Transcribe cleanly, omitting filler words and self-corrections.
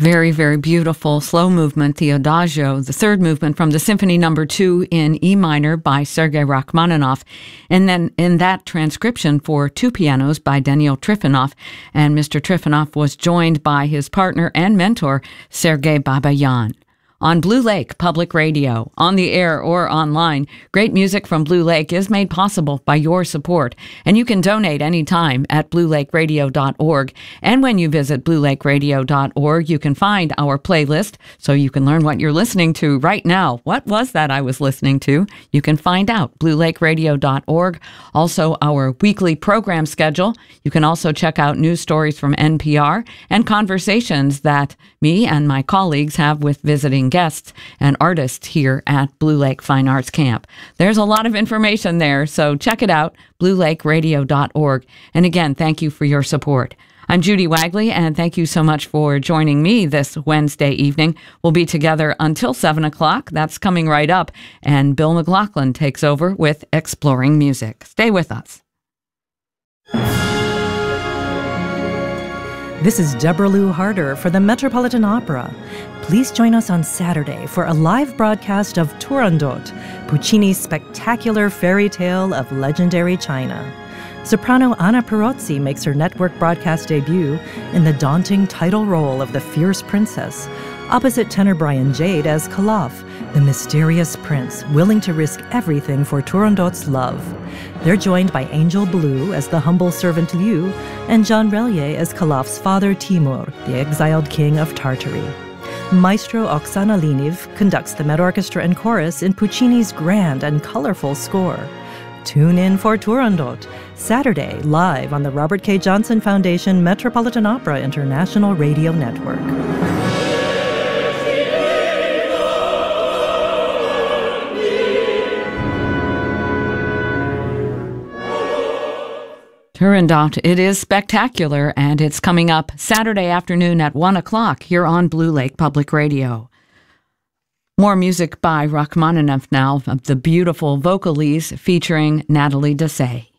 Very, very beautiful slow movement, the Adagio, the third movement from the Symphony No. 2 in E minor by Sergei Rachmaninoff. And then in that transcription for two pianos by Daniil Trifonov. And Mr. Trifonov was joined by his partner and mentor, Sergei Babayan. On Blue Lake Public Radio, on the air or online, great music from Blue Lake is made possible by your support, and you can donate anytime at bluelakeradio.org. And when you visit bluelakeradio.org, you can find our playlist, so you can learn what you're listening to right now. What was that I was listening to? You can find out, bluelakeradio.org. Also, our weekly program schedule. You can also check out news stories from NPR and conversations that me and my colleagues have with visiting guests and artists here at Blue Lake Fine Arts Camp. There's a lot of information there, so check it out, bluelakeradio.org. And again, thank you for your support. I'm Judy Wagley, and thank you so much for joining me this Wednesday evening. We'll be together until 7 o'clock. That's coming right up. And Bill McLaughlin takes over with Exploring Music. Stay with us. This is Deborah Lou Harder for the Metropolitan Opera. Please join us on Saturday for a live broadcast of Turandot, Puccini's spectacular fairy tale of legendary China. Soprano Anna Perozzi makes her network broadcast debut in the daunting title role of the fierce princess, opposite tenor Brian Jade as Kalaf, the mysterious prince willing to risk everything for Turandot's love. They're joined by Angel Blue as the humble servant Liu and Jean Relier as Kalaf's father Timur, the exiled king of Tartary. Maestro Oksana Liniv conducts the Met Orchestra and Chorus in Puccini's grand and colorful score. Tune in for Turandot, Saturday, live on the Robert K. Johnson Foundation Metropolitan Opera International Radio Network. Turandot, it is spectacular, and it's coming up Saturday afternoon at 1 o'clock here on Blue Lake Public Radio. More music by Rachmaninoff now, of the beautiful Vocalese featuring Nathalie Dessay.